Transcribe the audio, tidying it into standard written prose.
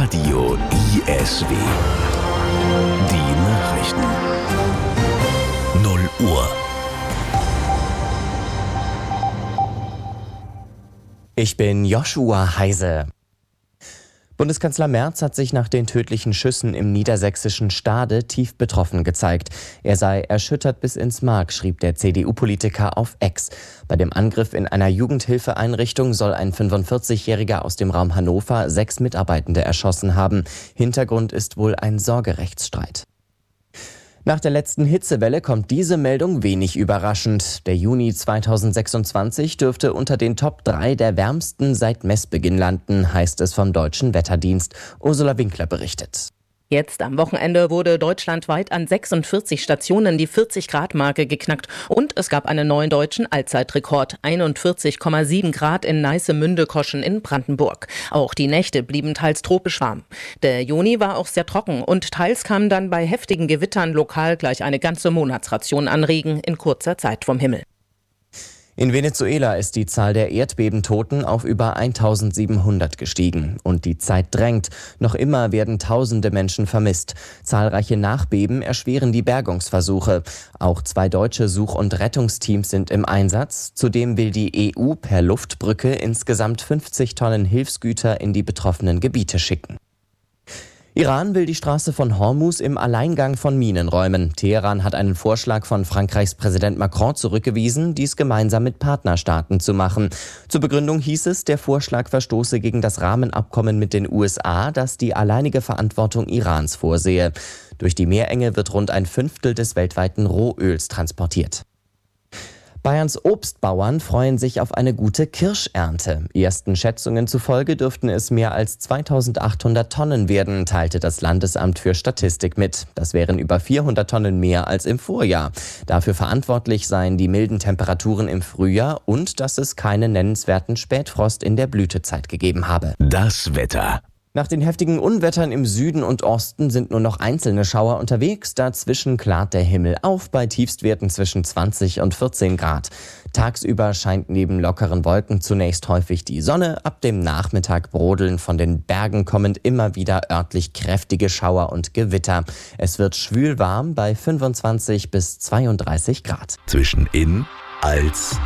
Radio ISW. Die Nachrichten. 0 Uhr. Ich bin Joshua Heise. Bundeskanzler Merz hat sich nach den tödlichen Schüssen im niedersächsischen Stade tief betroffen gezeigt. Er sei erschüttert bis ins Mark, schrieb der CDU-Politiker auf X. Bei dem Angriff in einer Jugendhilfeeinrichtung soll ein 45-Jähriger aus dem Raum Hannover 6 Mitarbeitende erschossen haben. Hintergrund ist wohl ein Sorgerechtsstreit. Nach der letzten Hitzewelle kommt diese Meldung wenig überraschend. Der Juni 2026 dürfte unter den Top 3 der wärmsten seit Messbeginn landen, heißt es vom Deutschen Wetterdienst. Ursula Winkler berichtet. Jetzt am Wochenende wurde deutschlandweit an 46 Stationen die 40-Grad-Marke geknackt und es gab einen neuen deutschen Allzeitrekord, 41,7 Grad in Neiße-Münde-Koschen in Brandenburg. Auch die Nächte blieben teils tropisch warm. Der Juni war auch sehr trocken und teils kam dann bei heftigen Gewittern lokal gleich eine ganze Monatsration an Regen in kurzer Zeit vom Himmel. In Venezuela ist die Zahl der Erdbebentoten auf über 1700 gestiegen. Und die Zeit drängt. Noch immer werden tausende Menschen vermisst. Zahlreiche Nachbeben erschweren die Bergungsversuche. Auch 2 deutsche Such- und Rettungsteams sind im Einsatz. Zudem will die EU per Luftbrücke insgesamt 50 Tonnen Hilfsgüter in die betroffenen Gebiete schicken. Iran will die Straße von Hormuz im Alleingang von Minen räumen. Teheran hat einen Vorschlag von Frankreichs Präsident Macron zurückgewiesen, dies gemeinsam mit Partnerstaaten zu machen. Zur Begründung hieß es, der Vorschlag verstoße gegen das Rahmenabkommen mit den USA, das die alleinige Verantwortung Irans vorsehe. Durch die Meerenge wird rund ein Fünftel des weltweiten Rohöls transportiert. Bayerns Obstbauern freuen sich auf eine gute Kirschernte. Ersten Schätzungen zufolge dürften es mehr als 2800 Tonnen werden, teilte das Landesamt für Statistik mit. Das wären über 400 Tonnen mehr als im Vorjahr. Dafür verantwortlich seien die milden Temperaturen im Frühjahr und dass es keinen nennenswerten Spätfrost in der Blütezeit gegeben habe. Das Wetter. Nach den heftigen Unwettern im Süden und Osten sind nur noch einzelne Schauer unterwegs. Dazwischen klart der Himmel auf bei Tiefstwerten zwischen 20 und 14 Grad. Tagsüber scheint neben lockeren Wolken zunächst häufig die Sonne. Ab dem Nachmittag brodeln von den Bergen kommend immer wieder örtlich kräftige Schauer und Gewitter. Es wird schwül warm bei 25 bis 32 Grad. Zwischen in, als